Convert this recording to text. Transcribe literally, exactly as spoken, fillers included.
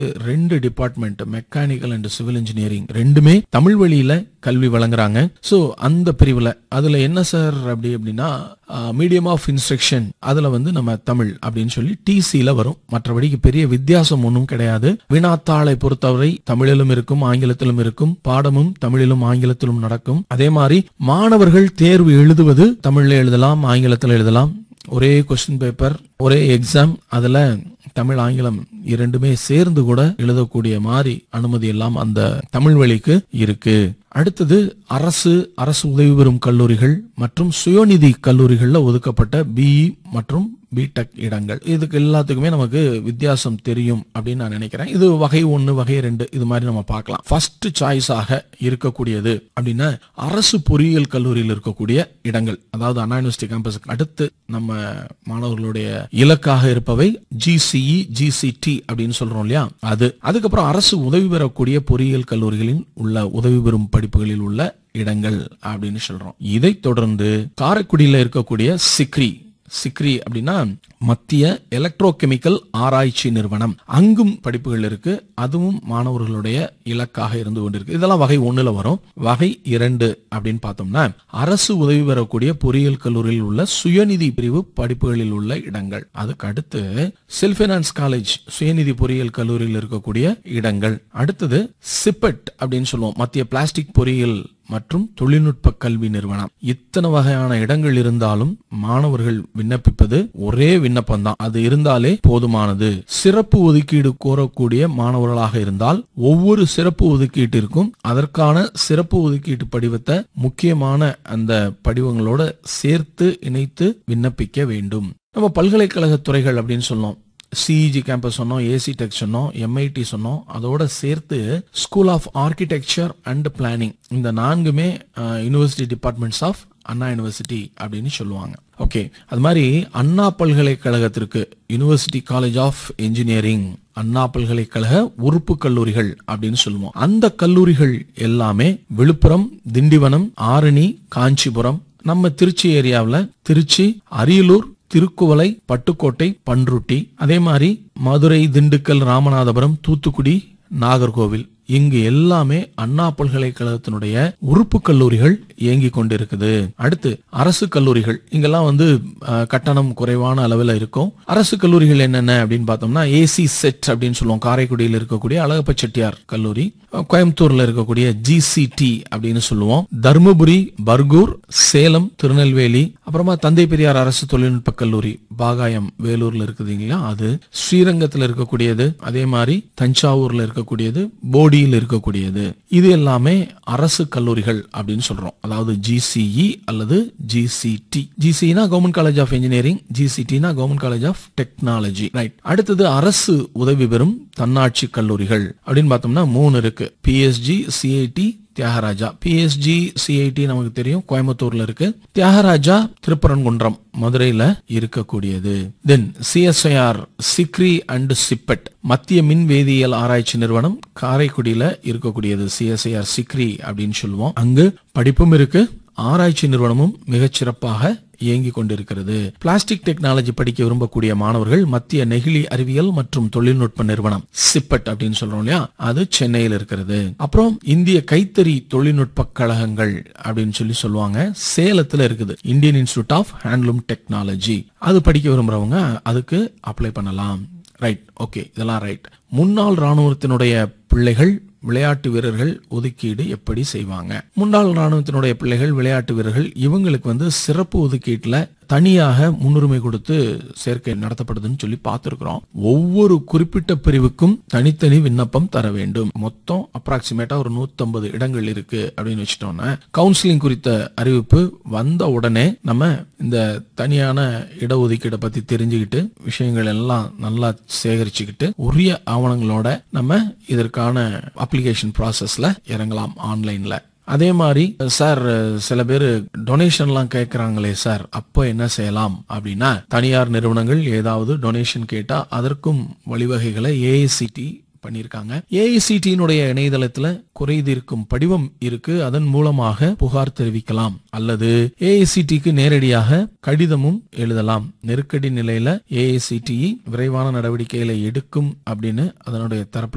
ரெண்டு department mechanical and civil engineering ரெண்டுமே தமிழ் வழியில கல்வி வழங்குறாங்க. சோ அந்த பிரிவுல அதுல என்ன சார் அப்படி அப்படின்னா மீடியம் ஆஃப் இன்ஸ்ட்ரக்ஷன் அதுல வந்து நம்ம தமிழ் அப்படின்னு சொல்லி டிசில வரும். மற்றபடிக்கு பெரிய வித்தியாசம் ஒன்றும் கிடையாது. வினாத்தாளை பொறுத்தவரை தமிழிலும் இருக்கும் ஆங்கிலத்திலும் இருக்கும். பாடமும் தமிழிலும் ஆங்கிலத்திலும் நடக்கும். அதே மாதிரி மாணவர்கள் தேர்வு எழுதுவது தமிழ்ல எழுதலாம், ஆங்கிலத்தில் எழுதலாம். ஒரே கொஸ்டின் பேப்பர், ஒரே எக்ஸாம். அதுல தமிழ் ஆங்கிலம் இரண்டுமே சேர்ந்து கூட எழுதக்கூடிய மாதிரி அனுமதி எல்லாம் அந்த தமிழ் வழிக்கு இருக்கு. அடுத்தது அரசு அரசு உதவி பெறும் கல்லூரிகள் மற்றும் சுயநிதி கல்லூரிகள்ல ஒதுக்கப்பட்ட பிஇ மற்றும் பிடெக் இடங்கள். இதுக்கு எல்லாத்துக்குமே நமக்கு வித்தியாசம் தெரியும் அப்படின்னு நான் நினைக்கிறேன். இது வகை ஒன்னு வகை ரெண்டு இது மாதிரி நம்ம பார்க்கலாம். ஃபர்ஸ்ட் சாய்ஸாக இருக்கக்கூடியது அப்படின்னா அரசு பொறியியல் கல்லூரியில் இருக்கக்கூடிய இடங்கள், அதாவது அண்ணா யூனிவர்சிட்டி கேம்பஸுக்கு அடுத்து நம்ம மாணவர்களுடைய இலக்காக இருப்பவை ஜிசிஇ ஜிசிடி அப்படின்னு சொல்றோம் இல்லையா, அது. அதுக்கப்புறம் அரசு உதவி பெறக்கூடிய பொறியியல் கல்லூரிகளில் உள்ள உதவி பெறும் படிப்புகளில் உள்ள இடங்கள் அப்படின்னு சொல்றோம். இதை தொடர்ந்து காரைக்குடியில் இருக்கக்கூடிய சிக்ரி சிக்ரி அப்படின்னா மத்திய எலக்ட்ரோ கெமிக்கல் ஆராய்ச்சி நிறுவனம், அங்கும் படிப்புகள் இருக்கு. அதுவும் மாணவர்களுடைய இலக்காக இருந்து கொண்டிருக்கு. இதெல்லாம் வகை ஒண்ணுல வரும். வகை இரண்டு அப்படின்னு பார்த்தோம்னா அரசு உதவி பெறக்கூடிய பொறியியல் கல்லூரியில் உள்ள சுயநிதி பிரிவு படிப்புகளில் உள்ள இடங்கள். அதுக்கு அடுத்து செல்ஃப் பைனான்ஸ் காலேஜ் சுயநிதி பொறியியல் கல்லூரியில் இருக்கக்கூடிய இடங்கள். அடுத்தது சிப்பெட் அப்படின்னு சொல்லுவோம், மத்திய பிளாஸ்டிக் பொறியியல் மற்றும் தொழில்நுட்ப கல்வி நிறுவனம். இத்தனை வகையான இடங்கள் இருந்தாலும் மாணவர்கள் விண்ணப்பிப்பது ஒரே விண்ணப்பம் தான். அது இருந்தாலே போதுமானது. சிறப்பு ஒதுக்கீடு கோரக்கூடிய மாணவர்களாக இருந்தால் ஒவ்வொரு சிறப்பு ஒதுக்கீட்டிற்கும் அதற்கான சிறப்பு ஒதுக்கீட்டு படிவத்தை முக்கியமான அந்த படிவங்களோட சேர்த்து இணைத்து விண்ணப்பிக்க வேண்டும். நம்ம பல்கலைக்கழக துறைகள் அப்படின்னு சொன்னோம். சிஇஜி கேம்பஸ் சொன்னோம், ஏசி டெக் சொன்னோம், எம்ஐடி சொன்னோம். அதோட சேர்த்து school of architecture and planning, இந்த நான்குமே university departments of Anna university அப்படின்னு சொல்லுவாங்க. ஓகே, அது மாதிரி அண்ணா பல்கலைக்கழகத்திற்கு யூனிவர்சிட்டி காலேஜ் ஆஃப் இன்ஜினியரிங், அண்ணா பல்கலைக்கழக உறுப்பு கல்லூரிகள் அப்படின்னு சொல்லுவோம். அந்த கல்லூரிகள் எல்லாமே விழுப்புரம், திண்டிவனம், ஆரணி, காஞ்சிபுரம், நம்ம திருச்சி ஏரியாவில் திருச்சி, அரியலூர், திருக்குவளை, பட்டுக்கோட்டை, பன்ருட்டி, அதே மாதிரி மதுரை, திண்டுக்கல், ராமநாதபுரம், தூத்துக்குடி, நாகர்கோவில், இங்கு எல்லாமே அண்ணா பல்கலைக்கழகத்தினுடைய உறுப்பு கல்லூரிகள் இயங்கி கொண்டிருக்குது. அடுத்து அரசு கல்லூரிகள், இங்கெல்லாம் வந்து கட்டணம் குறைவான அளவில் இருக்கும். அரசு கல்லூரிகள் என்னென்ன அப்படின்னு பார்த்தோம்னா ஏசி செட் அப்படின்னு சொல்லுவோம். காரைக்குடியில் இருக்கக்கூடிய அழகப்ப செட்டியார் கல்லூரி, கோயம்புத்தூர்ல இருக்கக்கூடிய ஜிசிடி அப்படின்னு சொல்லுவோம். தர்மபுரி, பர்கூர், சேலம், திருநெல்வேலி, அப்புறமா தந்தை பெரியார் அரசு தொழில்நுட்ப கல்லூரி பாகாயம் வேலூர்ல இருக்குதுங்களா, அது. ஸ்ரீரங்கத்தில் இருக்கக்கூடியது, அதே மாதிரி தஞ்சாவூர்ல இருக்கக்கூடியது, போடியில் இருக்கக்கூடியது. இது எல்லாமே அரசு கல்லூரிகள் அப்படின்னு சொல்றோம். அதாவது ஜிசிஇ அல்லது GCD. ஜிசினா government college of engineering, ஜிசிடினா government college of technology. Right. அடுத்தது அரசு உதவி பெறும் தன்னாட்சி கல்லூரிகள் அப்படின்னு பார்த்தோம்னா மூணு இருக்கு. PSG, CID, Thiyagaraja. PSG, CID நமக்கு தெரியும், கோயம்புத்தூர்ல இருக்கு. தியாகராஜா திருப்பரங்குன்றம், மதுரையில இருக்கக்கூடியது. தென் சிஎஸ்ஐஆர் சிக்ரி அண்ட் சிப்பெட், மத்திய மின் வேதியியல் ஆராய்ச்சி நிறுவனம், காரைக்குடியில இருக்கக்கூடியது. சிஎஸ்ஐஆர் சிக்ரி அப்படின்னு சொல்லுவோம். அங்கு படிப்பும் இருக்கு, ஆராய்ச்சி நிறுவனமும் மிகச்சிறப்பாக இயங்கி கொண்டிருக்கிறது. பிளாஸ்டிக் டெக்னாலஜி படிக்க விரும்பக்கூடிய மாணவர்கள் மத்திய நெகிழி அறிவியல் மற்றும் தொழில்நுட்ப நிறுவனம் சிப்பெட் அப்படின்னு சொல்றோம் இல்லையா, அது சென்னையில் இருக்கிறது. அப்புறம் இந்திய கைத்தறி தொழில்நுட்ப கழகங்கள் அப்படின்னு சொல்லி சொல்லுவாங்க, சேலத்துல இருக்குது. Indian institute of handloom technology, அது படிக்க விரும்புறவங்க அதுக்கு அப்ளை பண்ணலாம். ரைட். ஓகே, இதெல்லாம் ரைட். முன்னாள் ராணுவத்தினுடைய பிள்ளைகள் விளையாட்டு வீரர்கள் ஒதுக்கீடு எப்படி செய்வாங்க? முன்னாள் ராணுவத்தினுடைய பிள்ளைகள் விளையாட்டு வீரர்கள் இவங்களுக்கு வந்து சிறப்பு ஒதுக்கீட்டுல தனியாக முன்னுரிமை கொடுத்து சேர்க்கை நடத்தப்படுதுன்னு சொல்லி பார்த்திருக்கிறோம். ஒவ்வொரு குறிப்பிட்ட பிரிவுக்கும் தனித்தனி விண்ணப்பம் தர வேண்டும். மொத்தம் அப்ராக்சிமேட்டா ஒரு நூத்தி ஐம்பது இடங்கள் இருக்கு அப்படின்னு வச்சுட்டோம்னா கவுன்சிலிங் குறித்த அறிவிப்பு வந்த உடனே நம்ம இந்த தனியான இடஒதுக்கீடை பத்தி தெரிஞ்சுக்கிட்டு விஷயங்கள் எல்லாம் நல்லா சேகரிச்சுக்கிட்டு உரிய ஆவணங்களோட நம்ம இதற்கான அப்ளிகேஷன் ப்ராசஸ்ல இறங்கலாம் ஆன்லைன்ல. அதே மாதிரி சார் சில பேர் டொனேஷன்லாம் கேட்கறாங்களே சார், அப்போ என்ன செய்யலாம் அப்படின்னா தனியார் நிறுவனங்கள் ஏதாவது டொனேஷன் கேட்டா அதற்கும் வழிவகைகளை ஏஐசிடி பண்ணிருக்காங்க. ஏஐசிடியினுடைய இணையதளத்துல குறை தீர்க்கும் படிவம் இருக்கு, அதன் மூலமாக புகார் தெரிவிக்கலாம். அல்லது ஏஐசிடிக்கு நேரடியாக கடிதமும் எழுதலாம். நெருக்கடி நிலையில ஏஐசிடி விரைவான நடவடிக்கைகளை எடுக்கும் அப்படின்னு அதனுடைய தரப்புல